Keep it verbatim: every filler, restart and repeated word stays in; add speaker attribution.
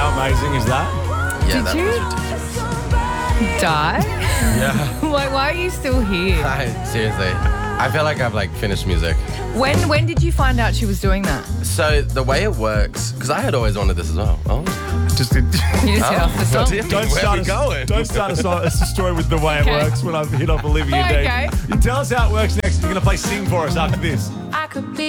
Speaker 1: How amazing is that?
Speaker 2: Yeah,
Speaker 3: Did
Speaker 2: that
Speaker 3: you?
Speaker 2: was ridiculous.
Speaker 3: Die?
Speaker 1: Yeah.
Speaker 3: Why, why are you still here?
Speaker 2: I, seriously, I feel like I've like finished music.
Speaker 3: When when did you find out she was doing that?
Speaker 2: So the way it works, because I had always wanted this as well. Oh,
Speaker 1: Just
Speaker 3: You just hit off the song.
Speaker 2: Damn.
Speaker 1: don't
Speaker 2: Where
Speaker 1: start
Speaker 2: we
Speaker 1: a,
Speaker 2: going?
Speaker 1: Don't start a, so- a story with the way
Speaker 3: Okay.
Speaker 1: it works when I've hit off Olivia
Speaker 3: Okay.
Speaker 1: Dean. You tell us how it works next. You're going to play Sing for us after this.
Speaker 4: I could be